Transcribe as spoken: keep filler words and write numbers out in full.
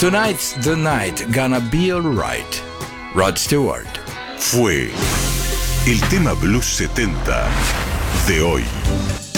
Tonight's the night, gonna be alright. Rod Stewart. Fue el tema Blues setenta de hoy.